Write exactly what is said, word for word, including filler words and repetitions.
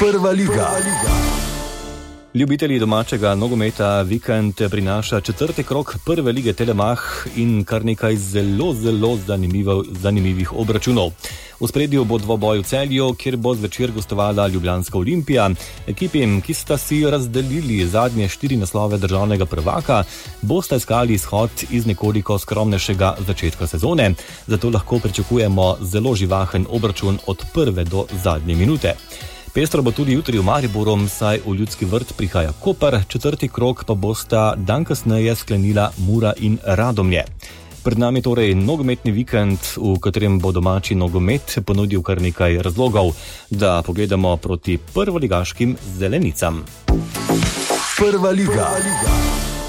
Prva liga. Ljubitelji domačega nogometa vikend prinaša četrti krog prve lige Telemach in kar nekaj zelo, zelo zanimivo, zanimivih obračunov. V spredju bo dvoboj v Celju, kjer bo zvečer gostovala Ljubljanska Olimpija. Ekipi, ki sta si razdelili zadnje štiri naslove državnega prvaka, bosta iskali izhod iz nekoliko skromnejšega začetka sezone, zato lahko pričakujemo zelo živahen obračun od prve do zadnje minute. Pestro bo tudi jutri v Mariboru, saj v Ljudski vrt prihaja Koper, četrti krog pa bosta dan kasneje sklenila Mura in Radomlje. Pred nami torej nogometni vikend, v katerem bo domači nogomet ponudil kar nekaj razlogov, da pogledamo proti prvoligaškim zelenicam. Prva liga.